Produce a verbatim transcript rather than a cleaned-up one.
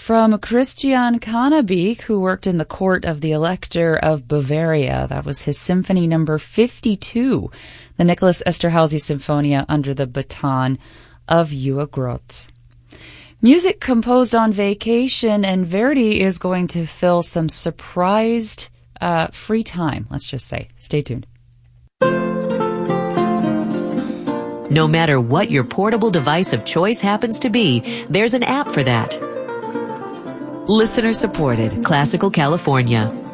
from Christian Cannabich, who worked in the court of the Elector of Bavaria. That was his symphony number fifty-two, the Nicholas Esterhazy Symphonia under the baton of Uwe Groth. Music composed on vacation, and Verdi is going to fill some surprised uh, free time, let's just say. Stay tuned. No matter what your portable device of choice happens to be, there's an app for that. Listener supported, Classical California.